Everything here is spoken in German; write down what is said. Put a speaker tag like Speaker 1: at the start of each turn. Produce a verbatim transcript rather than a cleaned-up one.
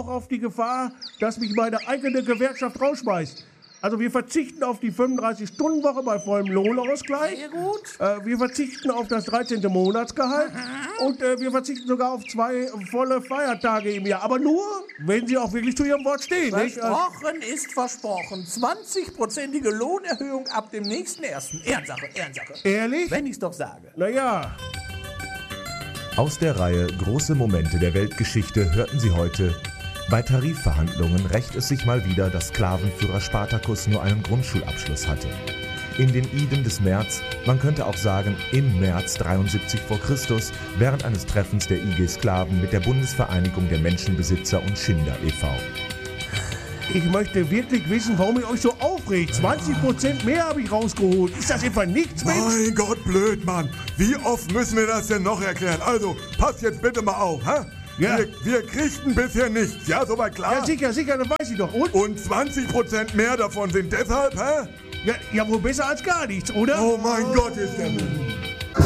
Speaker 1: auch auf die Gefahr, dass mich meine eigene Gewerkschaft rausschmeißt. Also wir verzichten auf die fünfunddreißig-Stunden-Woche bei vollem Lohnausgleich.
Speaker 2: Sehr gut.
Speaker 1: Äh, wir verzichten auf das dreizehnte Monatsgehalt.
Speaker 2: Aha.
Speaker 1: Und äh, wir verzichten sogar auf zwei volle Feiertage im Jahr. Aber nur, wenn Sie auch wirklich zu Ihrem Wort stehen. Nicht?
Speaker 2: Versprochen ist versprochen. zwanzig-prozentige Lohnerhöhung ab dem nächsten ersten. Ehrensache, Ehrensache.
Speaker 1: Ehrlich?
Speaker 2: Wenn ich's doch sage.
Speaker 1: Naja.
Speaker 3: Aus der Reihe Große Momente der Weltgeschichte hörten Sie heute: Bei Tarifverhandlungen rächt es sich mal wieder, dass Sklavenführer Spartacus nur einen Grundschulabschluss hatte. In den Iden des März, man könnte auch sagen im März dreiundsiebzig vor Christus, während eines Treffens der I G Sklaven mit der Bundesvereinigung der Menschenbesitzer und Schinder e V
Speaker 1: Ich möchte wirklich wissen, warum ihr euch so aufregt. zwanzig Prozent mehr habe ich rausgeholt. Ist das etwa nichts, Mensch?
Speaker 4: Mein Gott, blöd, Mann. Wie oft müssen wir das denn noch erklären? Also, passt jetzt bitte mal auf, hä?
Speaker 1: Ja.
Speaker 4: Wir, wir kriegten bisher nichts, ja, soweit klar?
Speaker 1: Ja, sicher, sicher, das weiß ich doch. Und?
Speaker 4: Und zwanzig Prozent mehr davon sind deshalb, hä?
Speaker 1: Ja, ja, wohl besser als gar nichts, oder?
Speaker 4: Oh mein Gott, ist der Müll.